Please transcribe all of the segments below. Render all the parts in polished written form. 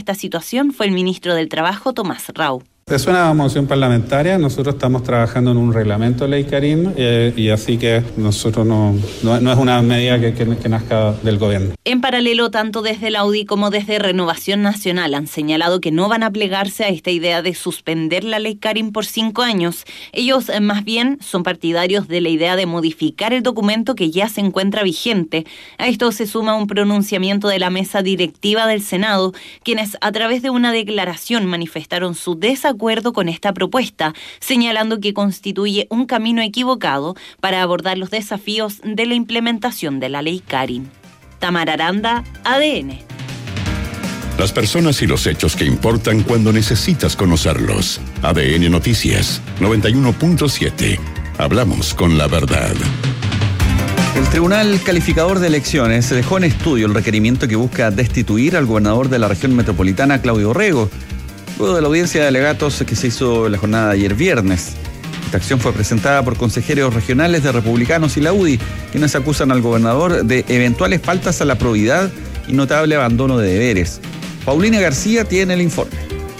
esta situación fue el ministro del Trabajo, Tomás Rau. Es una moción parlamentaria, nosotros estamos trabajando en un reglamento de ley Karim y así que nosotros no es una medida que nazca del gobierno. En paralelo, tanto desde la UDI como desde Renovación Nacional han señalado que no van a plegarse a esta idea de suspender la ley Karim por 5 años. Ellos más bien son partidarios de la idea de modificar el documento que ya se encuentra vigente. A esto se suma un pronunciamiento de la mesa directiva del Senado, quienes a través de una declaración manifestaron su desacuerdo con esta propuesta, señalando que constituye un camino equivocado para abordar los desafíos de la implementación de la ley Karim. Tamara Aranda, ADN. Las personas y los hechos que importan cuando necesitas conocerlos. ADN Noticias 91.7. Hablamos con la verdad. El Tribunal Calificador de Elecciones dejó en estudio el requerimiento que busca destituir al gobernador de la región metropolitana, Claudio Orrego, luego de la audiencia de alegatos que se hizo la jornada de ayer viernes. Esta acción fue presentada por consejeros regionales de Republicanos y la UDI, quienes acusan al gobernador de eventuales faltas a la probidad y notable abandono de deberes. Paulina García tiene el informe.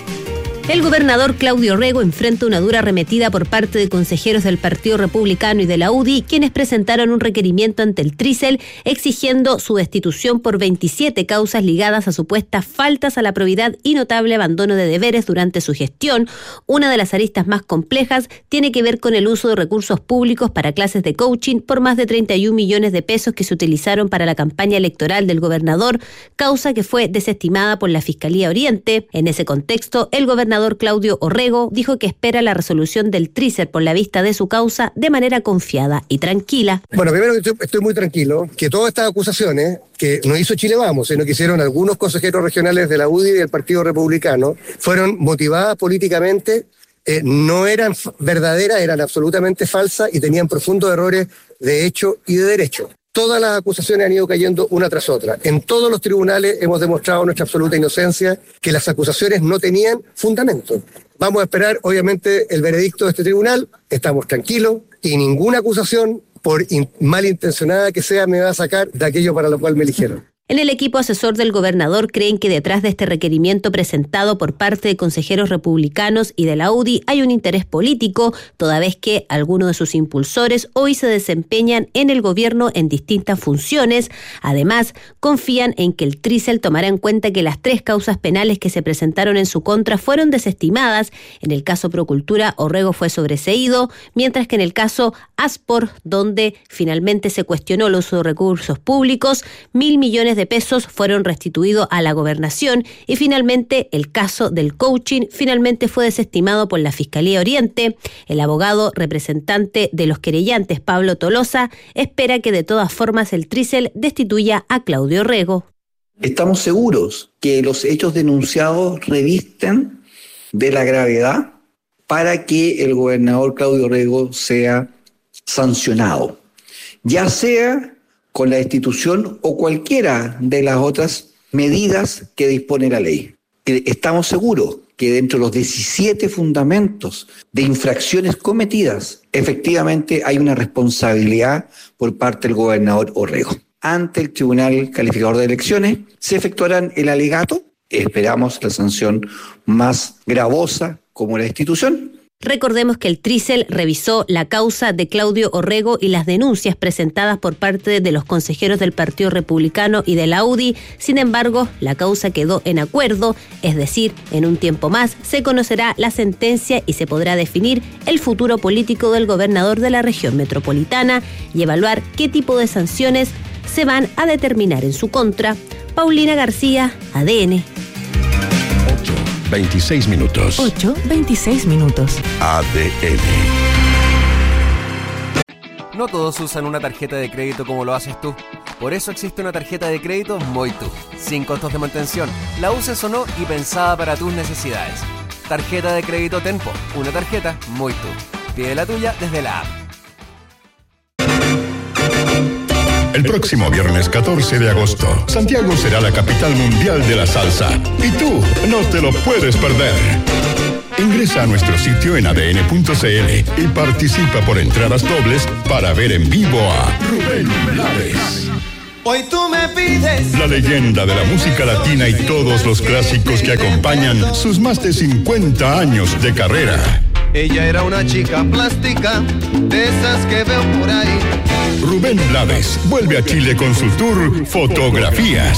El gobernador Claudio Orrego enfrenta una dura arremetida por parte de consejeros del Partido Republicano y de la UDI, quienes presentaron un requerimiento ante el Trisel exigiendo su destitución por 27 causas ligadas a supuestas faltas a la probidad y notable abandono de deberes durante su gestión. Una de las aristas más complejas tiene que ver con el uso de recursos públicos para clases de coaching por más de 31 millones de pesos que se utilizaron para la campaña electoral del gobernador, causa que fue desestimada por la Fiscalía Oriente. En ese contexto, el gobernador Claudio Orrego dijo que espera la resolución del Trisel por la vista de su causa de manera confiada y tranquila. Bueno, primero estoy muy tranquilo que todas estas acusaciones que no hizo Chile Vamos, sino que hicieron algunos consejeros regionales de la UDI y del Partido Republicano, fueron motivadas políticamente, no eran verdaderas, eran absolutamente falsas y tenían profundos errores de hecho y de derecho. Todas las acusaciones han ido cayendo una tras otra. En todos los tribunales hemos demostrado nuestra absoluta inocencia, que las acusaciones no tenían fundamento. Vamos a esperar, obviamente, el veredicto de este tribunal. Estamos tranquilos y ninguna acusación, por malintencionada que sea, me va a sacar de aquello para lo cual me eligieron. En el equipo asesor del gobernador creen que detrás de este requerimiento presentado por parte de consejeros republicanos y de la UDI hay un interés político, toda vez que algunos de sus impulsores hoy se desempeñan en el gobierno en distintas funciones. Además, confían en que el Trisel tomará en cuenta que las 3 causas penales que se presentaron en su contra fueron desestimadas. En el caso Procultura, Orrego fue sobreseído, mientras que en el caso Aspor, donde finalmente se cuestionó el uso de recursos públicos, 1.000 millones de pesos fueron restituidos a la gobernación y finalmente el caso del coaching finalmente fue desestimado por la Fiscalía Oriente. El abogado representante de los querellantes, Pablo Tolosa, espera que de todas formas el Trisel destituya a Claudio Orrego. Estamos seguros que los hechos denunciados revisten de la gravedad para que el gobernador Claudio Orrego sea sancionado, ya sea con la destitución o cualquiera de las otras medidas que dispone la ley. Estamos seguros que dentro de los 17 fundamentos de infracciones cometidas, efectivamente hay una responsabilidad por parte del gobernador Orrego. Ante el Tribunal Calificador de Elecciones se efectuarán el alegato, esperamos la sanción más gravosa como la destitución. Recordemos que el Trisel revisó la causa de Claudio Orrego y las denuncias presentadas por parte de los consejeros del Partido Republicano y de la UDI. Sin embargo, la causa quedó en acuerdo, es decir, en un tiempo más se conocerá la sentencia y se podrá definir el futuro político del gobernador de la región metropolitana y evaluar qué tipo de sanciones se van a determinar en su contra. Paulina García, ADN. 26 minutos. 8:26 minutos. ADN. No todos usan una tarjeta de crédito como lo haces tú. Por eso existe una tarjeta de crédito Moitu, sin costos de mantención, la uses o no y pensada para tus necesidades. Tarjeta de crédito Tenpo, una tarjeta Moitu. Pide la tuya desde la app. El próximo viernes 14 de agosto, Santiago será la capital mundial de la salsa. Y tú no te lo puedes perder. Ingresa a nuestro sitio en adn.cl y participa por entradas dobles para ver en vivo a Rubén Blades. Hoy tú me pides. La leyenda de la música latina y todos los clásicos que acompañan sus más de 50 años de carrera. Ella era una chica plástica, de esas que veo por ahí. Rubén Blades vuelve a Chile con su tour Fotografías.